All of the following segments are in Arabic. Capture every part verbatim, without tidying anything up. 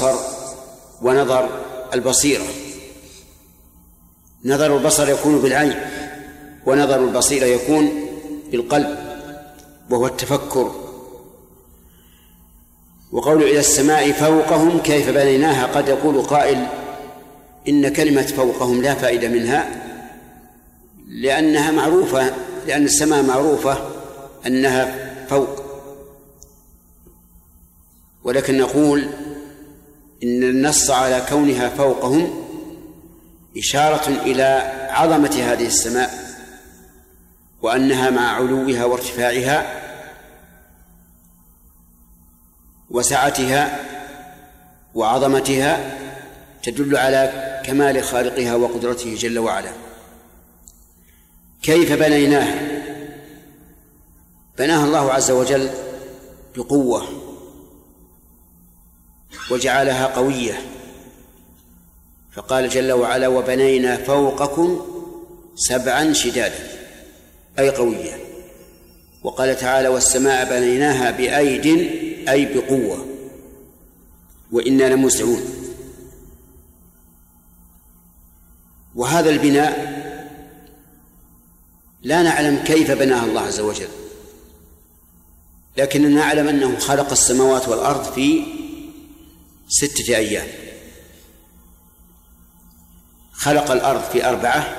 البصر ونظر البصيرة. نظر البصر يكون بالعين، ونظر البصيرة يكون بالقلب، وهو التفكر. وقول إلى السماء فوقهم كيف بنيناها، قد يقول قائل إن كلمة فوقهم لا فائدة منها، لأنها معروفة، لأن السماء معروفة أنها فوق، ولكن نقول إن النص على كونها فوقهم إشارة إلى عظمة هذه السماء، وأنها مع علوها وارتفاعها وسعتها وعظمتها تدل على كمال خالقها وقدرته جل وعلا. كيف بنيناها؟ بناها الله عز وجل بقوة وجعلها قوية، فقال جل وعلا وبنينا فوقكم سبعا شدادا، أي قوية. وقال تعالى والسماء بنيناها بأيد، أي بقوة، وإنا لموسعون. وهذا البناء لا نعلم كيف بناها الله عز وجل، لكننا نعلم أنه خلق السماوات والأرض في ستة أيام. خلق الأرض في أربعة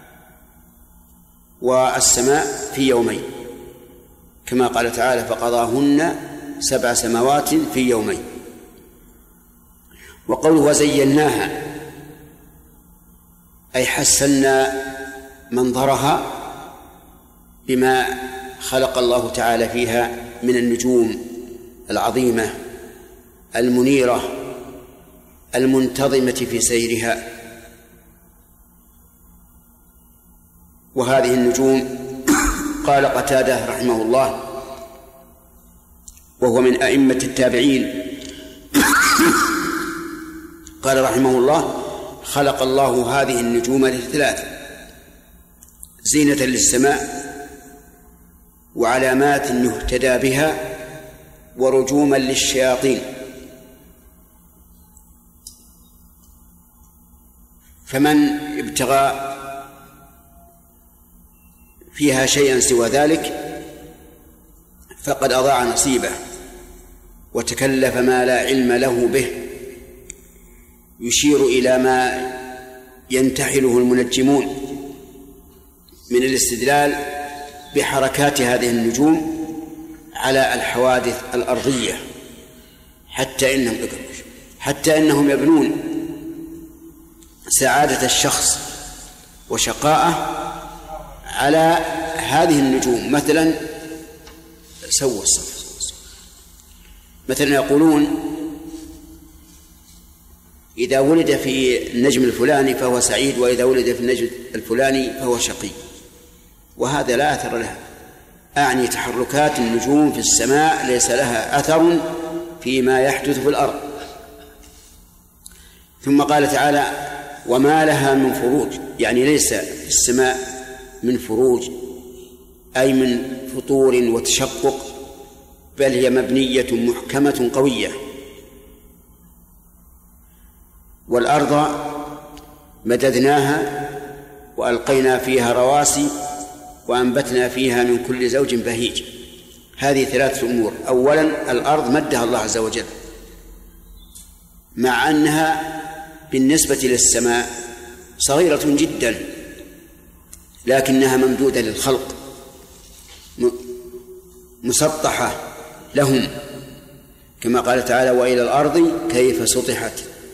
والسماء في يومين، كما قال تعالى فقضاهن سبع سماوات في يومين. وقوله وزيناها أي حسنا منظرها بما خلق الله تعالى فيها من النجوم العظيمة المنيرة المنتظمة في سيرها. وهذه النجوم قال قتادة رحمه الله وهو من أئمة التابعين قال رحمه الله خلق الله هذه النجوم لثلاث: زينة للسماء، وعلامات يهتدى بها، ورجوما للشياطين. فمن ابتغى فيها شيئا سوى ذلك فقد أضاع نصيبه وتكلف ما لا علم له به، يشير إلى ما ينتحله المنجمون من الاستدلال بحركات هذه النجوم على الحوادث الأرضية، حتى إنهم حتى إنهم يبنون سعادة الشخص وشقاءه على هذه النجوم. مثلا سووا الصف مثلا يقولون إذا ولد في النجم الفلاني فهو سعيد، وإذا ولد في النجم الفلاني فهو شقي، وهذا لا أثر لها. أعني تحركات النجوم في السماء ليس لها أثر فيما يحدث في الأرض. ثم قال تعالى وما لها من فروج، يعني ليس في السماء من فروج أي من فطور وتشقق، بل هي مبنية محكمة قوية. والأرض مددناها وألقينا فيها رواسي وأنبتنا فيها من كل زوج بهيج. هذه ثلاثة أمور. أولا الأرض مدها الله عز وجل، مع أنها بالنسبة للسماء صغيرة جدا، لكنها ممدودة للخلق مسطحة لهم، كما قال تعالى وإلى الأرض كيف سطحت.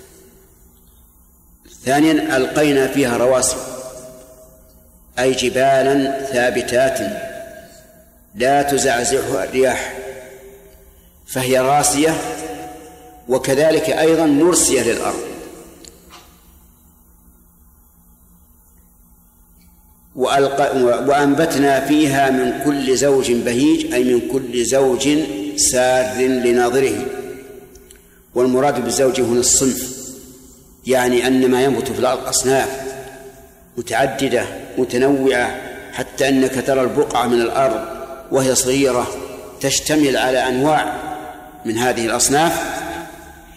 ثانيا ألقينا فيها رواسي أي جبالا ثابتات لا تزعزعها الرياح، فهي راسية وكذلك أيضا مرسية للأرض. وأنبتنا فيها من كل زوج بهيج أي من كل زوج سار لناظره. والمراد بالزوج هنا الصنف، يعني أن ما ينبت في الأرض أصناف متعددة متنوعة، حتى أنك ترى البقعة من الأرض وهي صغيرة تشتمل على أنواع من هذه الأصناف،